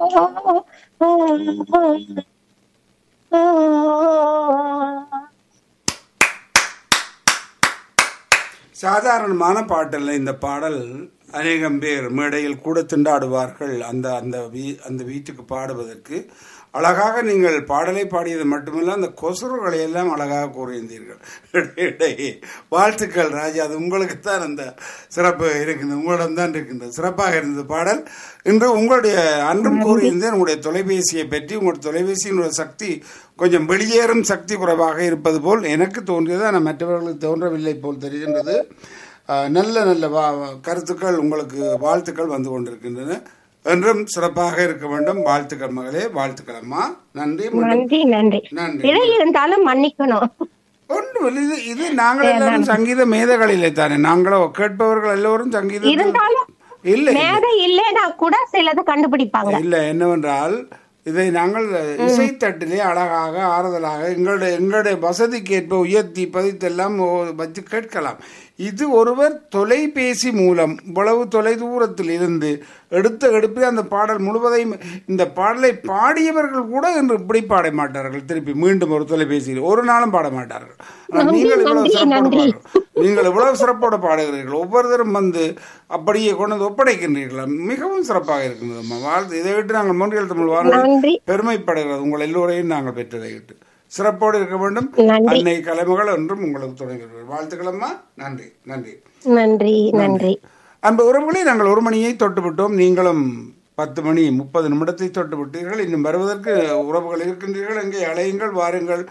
சாதாரணமான பாட்டல்ல இந்த பாடல். அநேகம் பேர் மேடையில் கூட திண்டாடுவார்கள் அந்த அந்த அந்த வீட்டுக்கு பாடுவதற்கு. அழகாக நீங்கள் பாடலை பாடியது மட்டுமல்ல, அந்த கொசுறுகளை எல்லாம் அழகாக கூறியிருந்தீர்கள் இடையிடையே. வாழ்த்துக்கள் ராஜா, அது உங்களுக்கு தான் அந்த சிறப்பு இருக்கின்றது, உங்களிடம் தான் இருக்கின்றது. சிறப்பாக இருந்தது பாடல். இன்று உங்களுடைய அன்றும் கூறியிருந்தேன் உங்களுடைய தொலைபேசியை பற்றி. உங்களுடைய தொலைபேசியினுடைய சக்தி கொஞ்சம் வெளியேறும் சக்தி குறைவாக இருப்பது போல் எனக்கு தோன்றியது, ஆனால் மற்றவர்களுக்கு தோன்றவில்லை போல் தெரிகின்றது. நல்ல நல்ல கருத்துக்கள், உங்களுக்கு வாழ்த்துக்கள் வந்து கொண்டிருக்கின்றன. என்றும் சிறப்பாக இருக்க வேண்டும். வாழ்த்துக்கள் மகளே, வாழ்த்துக்கள் அம்மா. நன்றி நன்றி நன்றி நன்றி. இருந்தாலும் மன்னிக்கணும். ஒன்றும் இது இது நாங்கள் எல்லாரும் சங்கீத மேதைகளிலே தானே, நாங்களோ கேட்பவர்கள் எல்லோரும் சங்கீதம் இருந்தாலும் இல்லை மேதை இல்லைன்னா கூட சிலது கண்டுபிடிப்பாங்க. இல்லை என்னவென்றால் இதை நாங்கள் இசைத்தட்டிலே அழகாக ஆறுதலாக எங்களுடைய வசதிக்கு ஏற்ப உயர்த்தி பதித்தெல்லாம் வச்சு கேட்கலாம். இது ஒருவர் தொலைபேசி மூலம் இவ்வளவு தொலை தூரத்தில் இருந்து எடுத்த எடுப்பில் அந்த பாடல் முழுவதையும், இந்த பாடலை பாடியவர்கள் கூட இன்று இப்படி பாட மாட்டார்கள். திருப்பி மீண்டும் ஒரு தொலைபேசியில் ஒரு நாளும் பாட மாட்டார்கள். நீங்கள் இவ்வளவு சிறப்போடு நீங்கள் இவ்வளவு சிறப்போடு பாடுகிறீர்கள். ஒவ்வொருத்தரும் வந்து அப்படியே கொண்டு வந்து ஒப்படைக்கின்றீர்களா, மிகவும் சிறப்பாக இருக்கின்றதுமா. வாழ்த்து. இதை விட்டு நாங்கள் மூன்றியல் தமிழ் வானொலி பெருமைப்படுகிறது. உங்கள் எல்லோரையும் நாங்கள் பெற்றதை விட்டு சிறப்போடு இருக்க வேண்டும். அன்னை கலைமகள் என்றும் உங்களுக்கு தொடங்குகிறீர்கள். வாழ்த்துக்களம்மா. நன்றி நன்றி நன்றி நன்றி. அன்பு உறவுகளை, நாங்கள் 1 மணியை தொட்டுவிட்டோம். நீங்களும் 10 மணி 30 நிமிடத்தை தொட்டு விட்டீர்கள். இன்னும் வருவதற்கு உறவுகள் இருக்கின்றீர்கள். எங்கே அழையுங்கள், வாருங்கள்.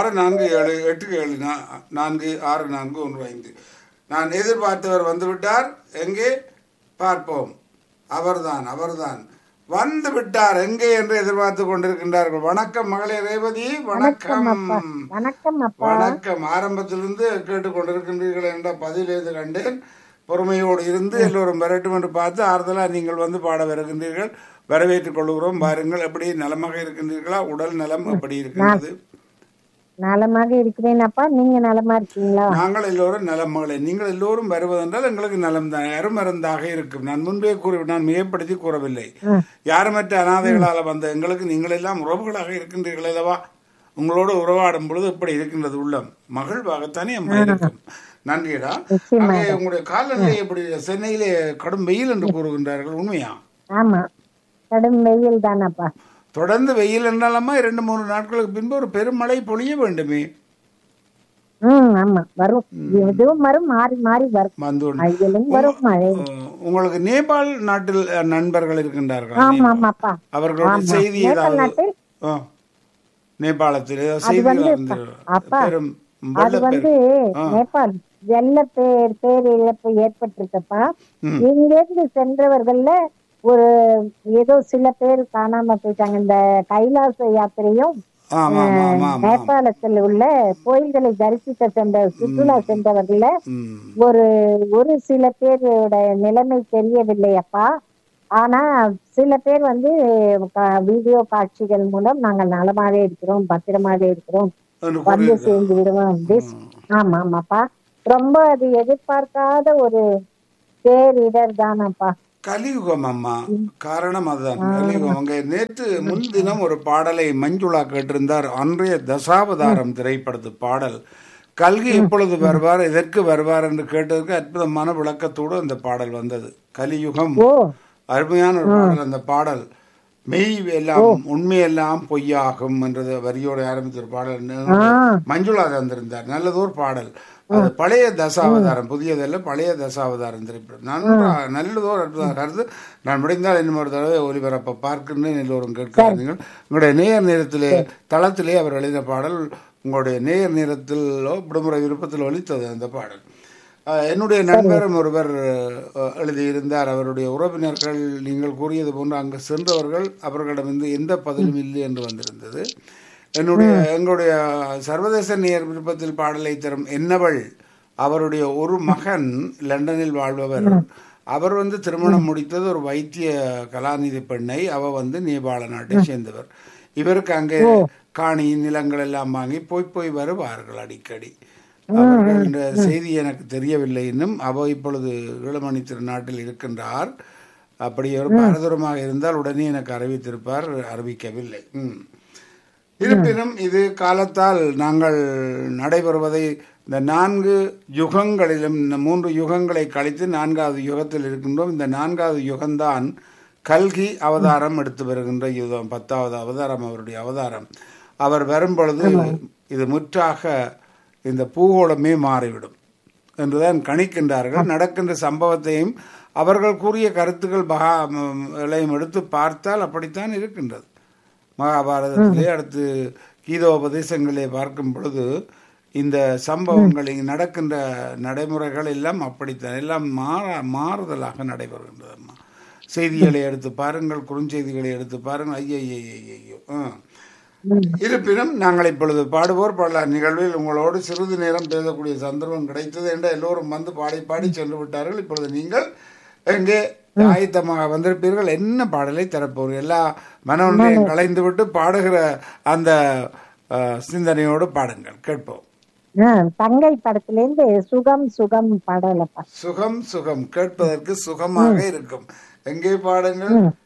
6478744641 நான் எதிர்பார்த்தவர் வந்துவிட்டார். எங்கே பார்ப்போம். அவர்தான் அவர்தான் வந்து விட்டார். எங்கே என்று எதிர்பார்த்து கொண்டிருக்கின்றார்கள். வணக்கம் மகளே ரேவதி. வணக்கம் வணக்கம். ஆரம்பத்திலிருந்து கேட்டுக்கொண்டிருக்கின்றீர்கள் என்ற பதிலேது கண்டேன். பொறுமையோடு இருந்து எல்லோரும் வரட்டும் என்று பார்த்து ஆறுதலா நீங்கள் வந்து பாட வருகின்றீர்கள். வரவேற்றுக் கொள்கிறோம். பாருங்கள், எப்படி நலமாக இருக்கின்றீர்களா? உடல் நலம் எப்படி இருக்கின்றது? நலமாக இருக்கிறேன் அப்பா. நீங்க நலமா இருக்கீங்களா? நாங்கள் எல்லோரும் நலமகளே. நீங்கள் எல்லோரும் வருவதென்றால் எங்களுக்கு நலம் தான், அருமருந்தாக இருக்கும். நான் முன்பே நான் மிகப்படுத்தி கூறவில்லை. யாருமற்ற அனாதைகளால் வந்த எங்களுக்கு நீங்கள் எல்லாம் உறவுகளாக இருக்கின்றீர்கள் அல்லவா? உங்களோடு உறவாடும் பொழுது இப்படி இருக்கின்றது உள்ளம் மகிழ்வாகத்தானே அம்மா இருக்கும். நன்றிடா. உங்களுடைய காலநிலை எப்படி? சென்னையிலே கடும் வெயில் என்று கூறுகின்றார்கள், உண்மையா? ஆமா, கடும் வெயில் தானப்பா. தொடர்ந்து வெயில் என்றாலமா 2-3 நாட்களுக்கு பின்பு ஒரு பெருமழை பொழிய வேண்டுமே. உங்களுக்கு நேபாள் நாட்டில் நண்பர்கள் இருக்கின்றார்கள். அவர்களுடைய செய்தி ஏதாவது நேபாளத்தில் நேபாள் வெள்ள பேரிழப்பு ஏற்பட்டிருக்கப்பா. இங்கிருந்து சென்றவர்கள்ல ஒரு ஏதோ சில பேர் காணாம போயிட்டாங்க. இந்த கைலாச யாத்திரையும் நேபாளத்தில் உள்ள கோயில்களை தரிசிக்க சென்ற சுற்றுலா சென்றவர்கள ஒரு சில பேரோட நிலைமை தெரியவில்லை அப்பா. ஆனா சில பேர் வந்து வீடியோ காட்சிகள் மூலம் நாங்கள் நலமாவே இருக்கிறோம், பத்திரமாவே இருக்கிறோம், வந்து சேர்ந்து விடுவோம். ஆமா ஆமாப்பா. ரொம்ப அது எதிர்பார்க்காத ஒரு பேரிடர் தானப்பா. கலியுகம் அம்மா, காரணம் அதுதான். கலியுகம். அங்கே நேற்று முன்தினம் ஒரு பாடலை மஞ்சுளா கேட்டிருந்தார். அன்றைய தசாவதாரம் திரைப்படத்து பாடல். கல்கி எப்பொழுது வருவார், எதற்கு வருவார் என்று கேட்டதற்கு அற்புதமான விளக்கத்தோடு அந்த பாடல் வந்தது. கலியுகம், அருமையான ஒரு பாடல். அந்த பாடல் மெய் எல்லாம் உண்மையெல்லாம் பொய்யாகும் என்றது வரியோடு ஆரம்பித்த ஒரு பாடல் மஞ்சுளா தந்திருந்தார். நல்லதோர் பாடல். அது பழைய தசாவதாரம், புதியதல்ல, பழைய தசாவதாரம் திரைப்படம். நல்லதோர் அற்புதமான கருத்து. நான் முடிந்தால் இன்னும் ஒரு தடவை ஒலிபரப்ப பார்க்கின்றேன். எல்லோரும் கேட்கிறார்கள். உங்களுடைய நேர் நேரத்திலே தளத்திலே அவர் எழுதின பாடல் உங்களுடைய நேர் நேரத்திலோ விடுமுறை விருப்பத்தில் ஒலித்தது அந்த பாடல். என்னுடைய நண்பரும் ஒருவர் எழுதியிருந்தார். அவருடைய உறவினர்கள் நீங்கள் கூறியது போன்று அங்கு சென்றவர்கள் அவர்களிடம் எந்த பதிலும் இல்லை என்று வந்திருந்தது. எங்களுடைய சர்வதேச நேர் விருப்பத்தில் பாடலை தரும் என்னவள், அவருடைய ஒரு மகன் லண்டனில் வாழ்பவர். அவர் திருமணம் முடித்தது ஒரு வைத்திய கலாநிதி பெண்ணை. அவ நேபாள நாட்டை சேர்ந்தவர். இவருக்கு அங்கே காணி நிலங்கள் எல்லாம் வாங்கி போய் வருவார்கள் அடிக்கடி. அவர்கள் செய்தி எனக்கு தெரியவில்லை இன்னும். அவ இப்பொழுது ஈழமணி திருநாட்டில் இருக்கின்றார். அப்படி ஒரு பாரதூரமாக இருந்தால் உடனே எனக்கு அறிவித்திருப்பார், அறிவிக்கவில்லை. இருப்பினும் இது காலத்தால் நாங்கள் நடைபெறுவதை இந்த 4 யுகங்களிலும், இந்த 3 யுகங்களை கழித்து 4வது யுகத்தில் இருக்கின்றோம். இந்த 4வது யுகம்தான் கல்கி அவதாரம் எடுத்து வருகின்ற யுகம், 10வது அவதாரம் அவருடைய அவதாரம். அவர் வரும்பொழுது இது முற்றாக இந்த பூகோளமே மாறிவிடும் என்றுதான் கணிக்கின்றார்கள். நடக்கின்ற சம்பவத்தையும் அவர்கள் கூறிய கருத்துக்கள் பகாலையும் எடுத்து பார்த்தால் அப்படித்தான் இருக்கின்றது. மகாபாரதத்திலே அடுத்து கீதோபதேசங்களே பார்க்கும் பொழுது இந்த சம்பவங்கள் இங்கு நடக்கின்ற நடைமுறைகள் எல்லாம் அப்படித்தான், எல்லாம் மாறுதலாக நடைபெறுகின்றது. அம்மா, செய்திகளை எடுத்து பாருங்கள், குறுஞ்செய்திகளை எடுத்து பாருங்கள். ஐயோ. இருப்பினும் நாங்கள் இப்பொழுது பாடுவோர் பாடலார் நிகழ்வில் உங்களோடு சிறிது நேரம் பேசக்கூடிய சந்தர்ப்பம் கிடைத்தது என்ற எல்லோரும் வந்து பாடி பாடி சென்று விட்டார்கள். இப்பொழுது நீங்கள் எங்கே ஆயத்தமாக வந்திருப்பீர்கள்? என்ன பாடலை தரப்போகிறீர்கள்? எல்லா மனநிலையும் கலைந்து விட்டு பாடுகிற அந்த சிந்தனையோடு பாடுங்கள், கேட்போம். தங்கை படத்திலிருந்து சுகம் சுகம் பாடலப்பா. சுகம் சுகம் கேட்பதற்கு சுகமாக இருக்கும். எங்கே பாடுங்கள்?